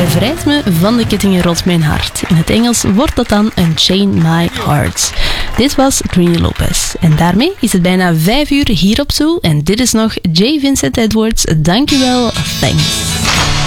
Bevrijd me van de kettingen rond mijn hart. In het Engels wordt dat dan Unchain My Heart. Dit was Trini Lopez. En daarmee is het bijna 5 uur hier op Zoo. En dit is nog J. Vincent Edwards. Dankjewel. Thanks.